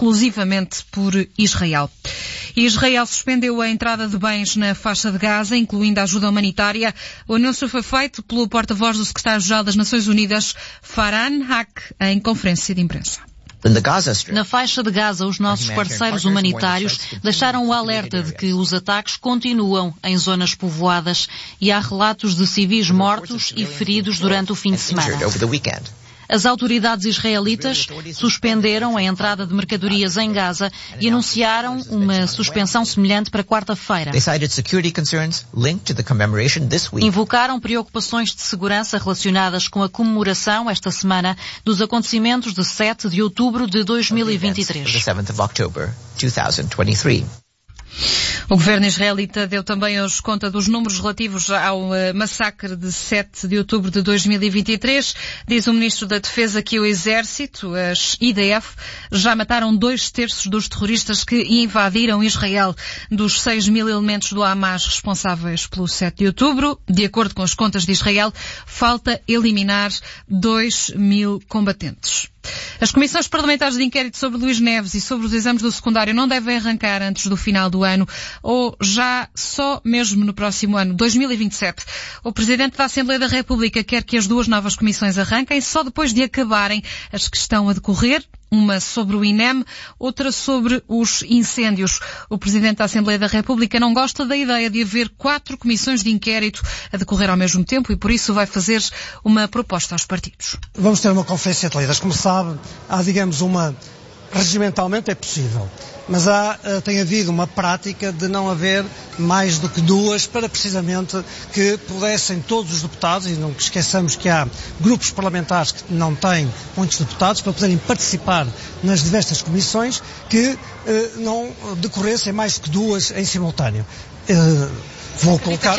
exclusivamente por Israel. Israel suspendeu a entrada de bens na faixa de Gaza, incluindo a ajuda humanitária. O anúncio foi feito pelo porta-voz do secretário-geral das Nações Unidas, Farhan Haq, em conferência de imprensa. Na faixa de Gaza, os nossos parceiros humanitários deixaram o alerta de que os ataques continuam em zonas povoadas e há relatos de civis mortos e feridos durante o fim de semana. As autoridades israelitas suspenderam a entrada de mercadorias em Gaza e anunciaram uma suspensão semelhante para quarta-feira. Invocaram preocupações de segurança relacionadas com a comemoração esta semana dos acontecimentos de 7 de outubro de 2023. O governo israelita deu também hoje conta dos números relativos ao massacre de 7 de outubro de 2023. Diz o ministro da Defesa que o exército, as IDF, já mataram 2/3 dos terroristas que invadiram Israel. Dos 6.000 elementos do Hamas responsáveis pelo 7 de outubro, de acordo com as contas de Israel, falta eliminar 2.000 combatentes. As comissões parlamentares de inquérito sobre Luís Neves e sobre os exames do secundário não devem arrancar antes do final do ano ou já só mesmo no próximo ano, 2027. O Presidente da Assembleia da República quer que as duas novas comissões arranquem só depois de acabarem as que estão a decorrer. Uma sobre o INEM, outra sobre os incêndios. O Presidente da Assembleia da República não gosta da ideia de haver 4 comissões de inquérito a decorrer ao mesmo tempo e por isso vai fazer uma proposta aos partidos. Vamos ter uma conferência de líderes. Como sabe, há, digamos, regimentalmente é possível, mas tem havido uma prática de não haver mais do que 2 para precisamente que pudessem todos os deputados, e não esqueçamos que há grupos parlamentares que não têm muitos deputados, para poderem participar nas diversas comissões, que não decorressem mais do que 2 em simultâneo. Vou colocar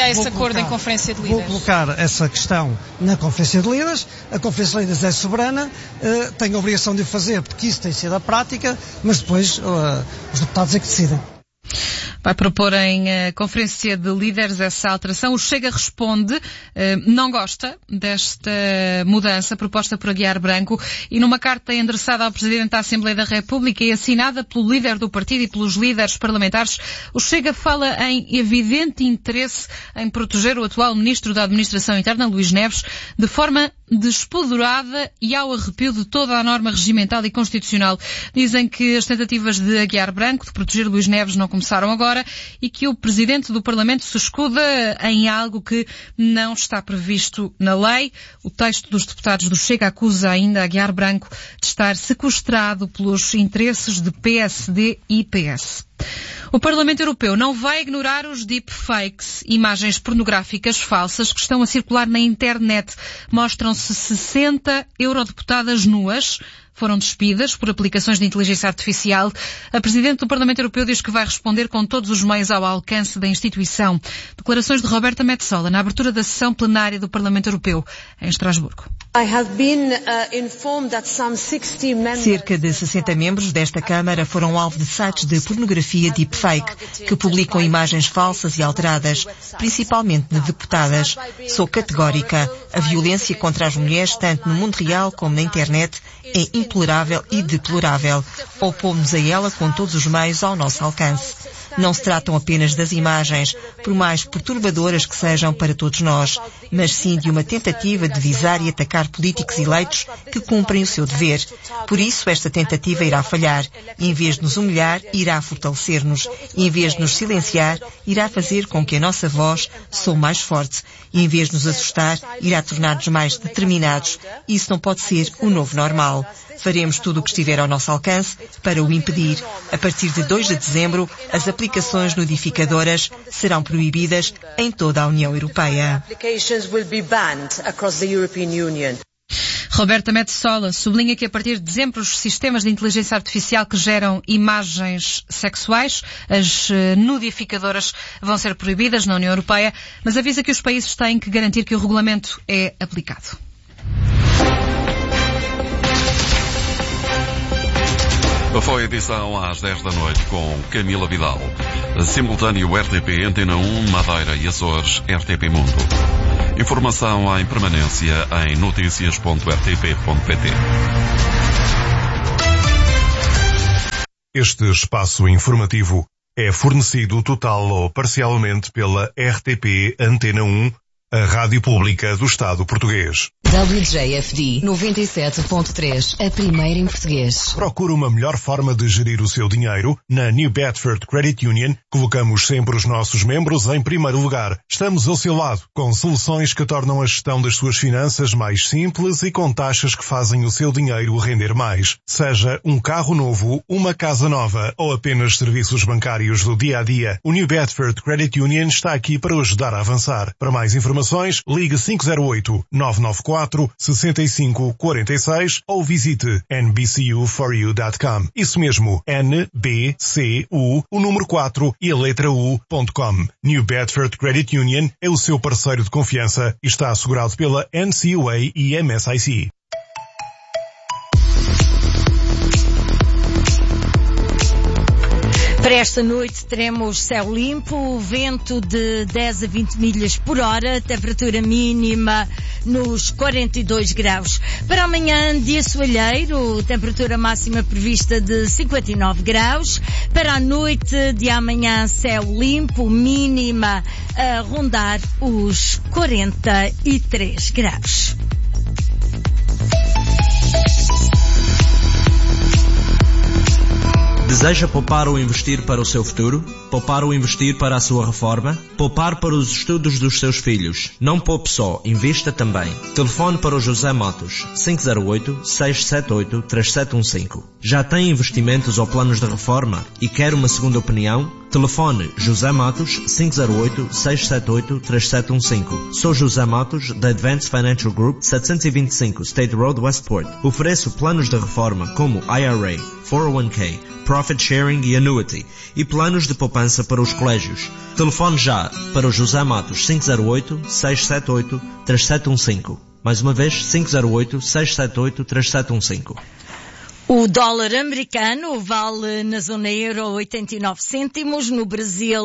essa questão na Conferência de Líderes. A Conferência de Líderes é soberana, tem a obrigação de o fazer, porque isso tem sido a prática, mas depois os deputados é que decidem. Vai propor em Conferência de Líderes essa alteração. O Chega responde, não gosta desta mudança proposta por Aguiar Branco e numa carta endereçada ao Presidente da Assembleia da República e assinada pelo líder do partido e pelos líderes parlamentares, o Chega fala em evidente interesse em proteger o atual Ministro da Administração Interna, Luís Neves, de forma despoderada e ao arrepio de toda a norma regimental e constitucional. Dizem que as tentativas de Aguiar Branco de proteger Luís Neves não começaram agora e que o Presidente do Parlamento se escuda em algo que não está previsto na lei. O texto dos deputados do Chega acusa ainda Aguiar Branco de estar sequestrado pelos interesses de PSD e PS. O Parlamento Europeu não vai ignorar os deepfakes, imagens pornográficas falsas que estão a circular na internet. Mostram-se 60 eurodeputadas nuas. Foram despidas por aplicações de inteligência artificial. A Presidente do Parlamento Europeu diz que vai responder com todos os meios ao alcance da instituição. Declarações de Roberta Metsola na abertura da sessão plenária do Parlamento Europeu, em Estrasburgo. Cerca de 60 membros desta Câmara foram alvo de sites de pornografia deepfake, que publicam imagens falsas e alteradas, principalmente de deputadas. Sou categórica. A violência contra as mulheres, tanto no mundo real como na internet, é intolerável e deplorável. Opomos a ela com todos os meios ao nosso alcance. Não se tratam apenas das imagens, por mais perturbadoras que sejam para todos nós, mas sim de uma tentativa de visar e atacar políticos eleitos que cumprem o seu dever. Por isso, esta tentativa irá falhar. Em vez de nos humilhar, irá fortalecer-nos. Em vez de nos silenciar, irá fazer com que a nossa voz soe mais forte. E em vez de nos assustar, irá tornar-nos mais determinados. Isso não pode ser o novo normal. Faremos tudo o que estiver ao nosso alcance para o impedir. A partir de 2 de dezembro, as aplicações notificadoras serão proibidas em toda a União Europeia. Roberta Metsola sublinha que a partir de dezembro os sistemas de inteligência artificial que geram imagens sexuais, as nudificadoras, vão ser proibidas na União Europeia, mas avisa que os países têm que garantir que o regulamento é aplicado. Foi a edição às 10 da noite com Camila Vidal. Simultâneo RTP Antena 1, Madeira e Açores, RTP Mundo. Informação em permanência em noticias.rtp.pt. Este espaço informativo é fornecido total ou parcialmente pela RTP Antena 1, a Rádio Pública do Estado Português. WJFD 97.3, a primeira em português. Procura uma melhor forma de gerir o seu dinheiro? Na New Bedford Credit Union, colocamos sempre os nossos membros em primeiro lugar. Estamos ao seu lado, com soluções que tornam a gestão das suas finanças mais simples e com taxas que fazem o seu dinheiro render mais. Seja um carro novo, uma casa nova ou apenas serviços bancários do dia-a-dia, o New Bedford Credit Union está aqui para o ajudar a avançar. Para mais informações, ligue 508-994-6546 ou visite nbcu4u.com. Isso mesmo, NBCU, o número 4 e a letra U.com. New Bedford Credit Union é o seu parceiro de confiança e está assegurado pela NCUA e MSIC. Para esta noite teremos céu limpo, vento de 10 a 20 milhas por hora, temperatura mínima nos 42 graus. Para amanhã, dia soalheiro, temperatura máxima prevista de 59 graus. Para a noite de amanhã, céu limpo, mínima a rondar os 43 graus. Deseja poupar ou investir para o seu futuro? Poupar ou investir para a sua reforma? Poupar para os estudos dos seus filhos? Não poupe só, invista também. Telefone para o José Matos, 508-678-3715. Já tem investimentos ou planos de reforma e quer uma segunda opinião? Telefone José Matos, 508-678-3715. Sou José Matos, da Advanced Financial Group, 725 State Road, Westport. Ofereço planos de reforma como IRA, 401k, Profit Sharing e Annuity, e planos de poupança para os colégios. Telefone já para o José Matos, 508-678-3715. Mais uma vez, 508-678-3715. O dólar americano vale na zona euro 89 cêntimos, no Brasil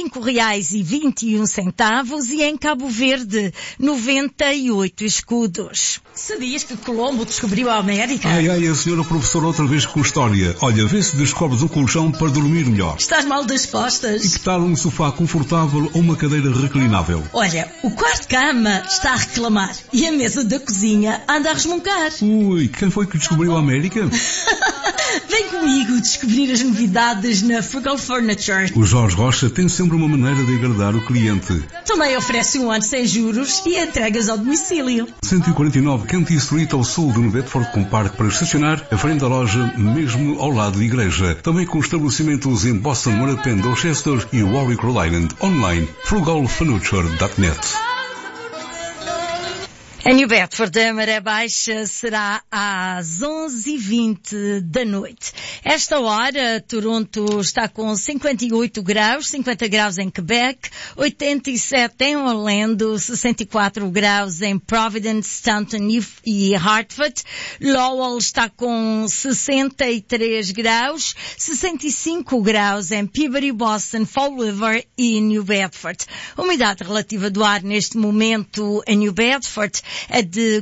R$5,21 e em Cabo Verde 98 escudos. Sabias que Colombo descobriu a América? Ai, a senhora professora outra vez com história. Olha, vê se descobres um colchão para dormir melhor. Estás mal das costas? E que tal um sofá confortável ou uma cadeira reclinável? Olha, o quarto de cama está a reclamar e a mesa da cozinha anda a resmungar. Ui, quem foi que descobriu a América? Vem comigo descobrir as novidades na Frugal Furniture. O Jorge Rocha tem sempre uma maneira de agradar o cliente. Também oferece um ano sem juros e entregas ao domicílio. 149 Canty Street, ao sul de New Bedford, com parque para estacionar, à frente da loja, mesmo ao lado da igreja. Também com estabelecimentos em Boston, Morapen, Dorchester e Warwick, Rhode Island. Online, frugalfurniture.net. Em New Bedford, a maré baixa será às 11h20 da noite. Esta hora, Toronto está com 58 graus, 50 graus em Quebec, 87 em Orlando, 64 graus em Providence, Stanton e Hartford. Lowell está com 63 graus, 65 graus em Peabody, Boston, Fall River e New Bedford. A umidade relativa do ar neste momento em New Bedford é de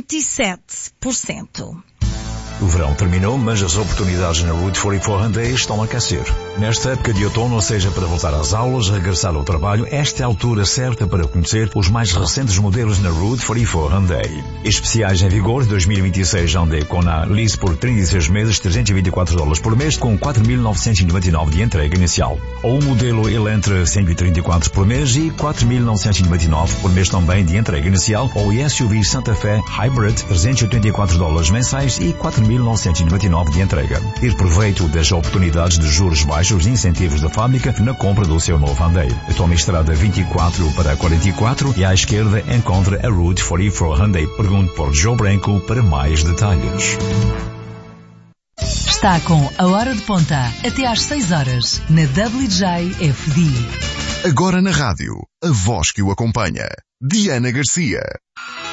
47%. O verão terminou, mas as oportunidades na Route 44 Hyundai estão a aquecer. Nesta época de outono, ou seja, para voltar às aulas, regressar ao trabalho, esta é a altura certa para conhecer os mais recentes modelos na Route 44 Hyundai. Especiais em vigor de 2026 Hyundai Kona Lease por 36 meses, $324 por mês, com 4.999 de entrega inicial. Ou o modelo Elantra 134 por mês e 4.999 por mês também de entrega inicial, ou o SUV Santa Fe Hybrid, $384 mensais e 4.999 de entrega. Ter proveito das oportunidades de juros baixos e incentivos da fábrica na compra do seu novo Hyundai. Tome a estrada 24 para 44 e à esquerda encontra a Route 44 Hyundai. Pergunte por Joe Branco para mais detalhes. Está com a Hora de Ponta, até às 6 horas, na WJFD. Agora na rádio, a voz que o acompanha. Diana Garcia.